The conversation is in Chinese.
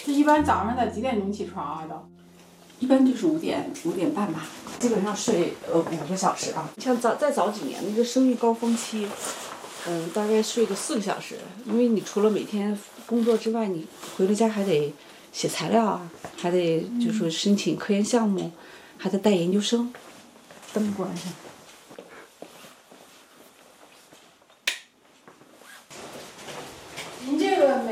这一般早上得几点钟起床啊？都？ 一般就是5点半吧，基本上睡5个小时啊。像再早几年那个生育高峰期，大概睡个4个小时，因为你除了每天工作之外，你回了家还得写材料啊，还得就是说申请科研项目，还得带研究生。灯关上。 您这个